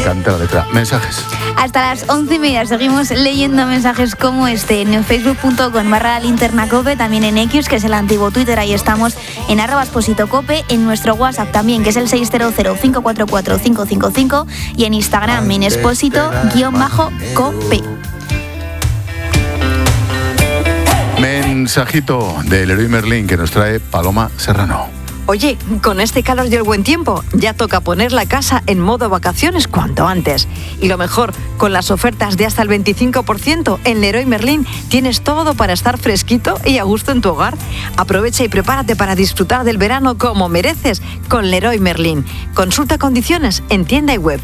encanta la letra. Mensajes. Hasta las 11:30 seguimos leyendo mensajes como este en facebook.com/linternacope, también en X, que es el antiguo Twitter, ahí estamos, en @expositocope, en nuestro WhatsApp también, que es el 600-544-555, y en Instagram en expósito_cope. Mensajito del Leroy Merlin que nos trae Paloma Serrano. Oye, con este calor y el buen tiempo, ya toca poner la casa en modo vacaciones cuanto antes. Y lo mejor, con las ofertas de hasta el 25%, en Leroy Merlin tienes todo para estar fresquito y a gusto en tu hogar. Aprovecha y prepárate para disfrutar del verano como mereces con Leroy Merlin. Consulta condiciones en tienda y web.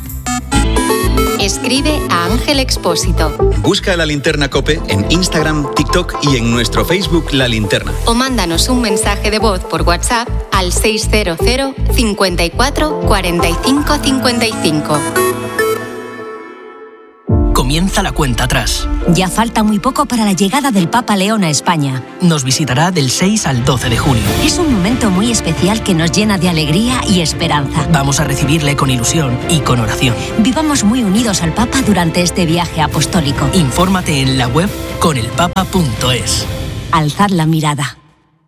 Escribe a Ángel Expósito. Busca La Linterna COPE en Instagram, TikTok y en nuestro Facebook La Linterna. O mándanos un mensaje de voz por WhatsApp al 600 54 45 55. Comienza la cuenta atrás. Ya falta muy poco para la llegada del Papa León a España. Nos visitará del 6 al 12 de junio. Es un momento muy especial que nos llena de alegría y esperanza. Vamos a recibirle con ilusión y con oración. Vivamos muy unidos al Papa durante este viaje apostólico. Infórmate en la web conelpapa.es. Alzad la mirada.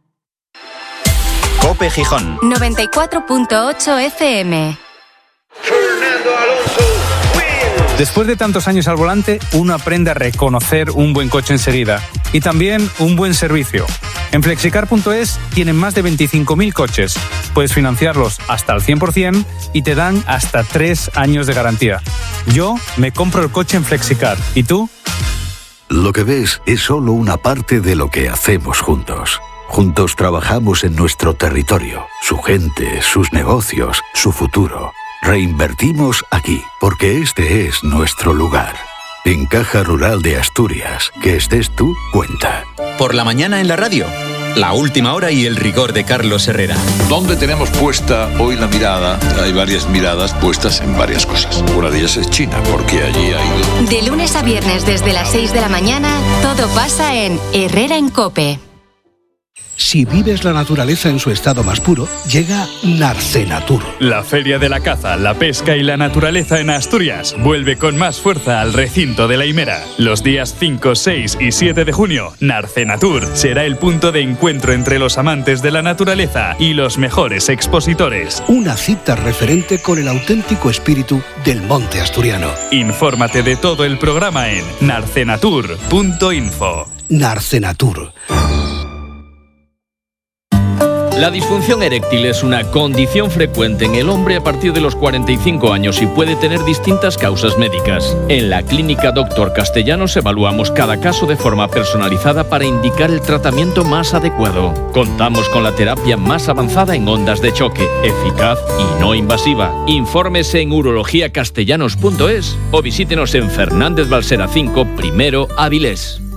COPE Gijón 94.8 FM. Fernando Alonso. Después de tantos años al volante, uno aprende a reconocer un buen coche enseguida y también un buen servicio. En Flexicar.es tienen más de 25.000 coches. Puedes financiarlos hasta el 100% y te dan hasta 3 años de garantía. Yo me compro el coche en Flexicar. ¿Y tú? Lo que ves es solo una parte de lo que hacemos juntos. Juntos trabajamos en nuestro territorio, su gente, sus negocios, su futuro. Reinvertimos aquí, porque este es nuestro lugar. En Caja Rural de Asturias, que estés tú, cuenta. Por la mañana en la radio, la última hora y el rigor de Carlos Herrera. ¿Dónde tenemos puesta hoy la mirada? Hay varias miradas puestas en varias cosas. Una de ellas es China, porque allí ha ido. De lunes a viernes desde las 6 de la mañana, todo pasa en Herrera en COPE. Si vives la naturaleza en su estado más puro, llega Narcenatur. La Feria de la Caza, la Pesca y la Naturaleza en Asturias vuelve con más fuerza al recinto de la Himera. Los días 5, 6 y 7 de junio, Narcenatur será el punto de encuentro entre los amantes de la naturaleza y los mejores expositores. Una cita referente con el auténtico espíritu del monte asturiano. Infórmate de todo el programa en narcenatur.info. Narcenatur. La disfunción eréctil es una condición frecuente en el hombre a partir de los 45 años y puede tener distintas causas médicas. En la clínica Dr. Castellanos evaluamos cada caso de forma personalizada para indicar el tratamiento más adecuado. Contamos con la terapia más avanzada en ondas de choque, eficaz y no invasiva. Infórmese en urologiacastellanos.es o visítenos en Fernández Balsera 5, Primero, Avilés.